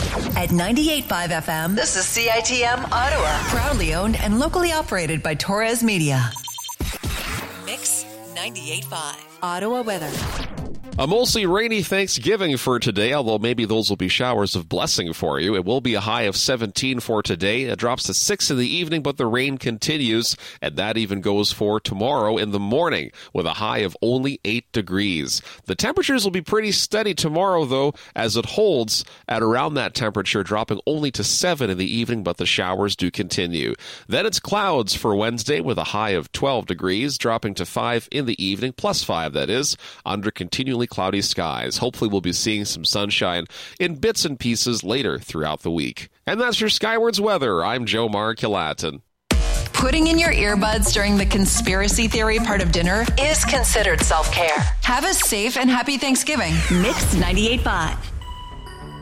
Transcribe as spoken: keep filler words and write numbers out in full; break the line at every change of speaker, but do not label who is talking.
At ninety-eight point five F M, this is C I T M Ottawa. Proudly owned and locally operated by Torres Media. Mix ninety-eight point five. Ottawa weather.
A mostly rainy Thanksgiving for today, although maybe those will be showers of blessing for you. It will be a high of seventeen for today. It drops to six in the evening, but the rain continues, and that even goes for tomorrow in the morning with a high of only eight degrees. The temperatures will be pretty steady tomorrow, though, as it holds at around that temperature, dropping only to seven in the evening, but the showers do continue. Then it's clouds for Wednesday with a high of twelve degrees, dropping to five in the evening, plus five, that is, under continually cloudy skies. Hopefully we'll be seeing some sunshine in bits and pieces later throughout the week. And that's your Skywards weather. I'm Joe Markulatin.
Putting in your earbuds during the conspiracy theory part of dinner is considered self-care. Have a safe and happy Thanksgiving. Mix ninety-eight point five.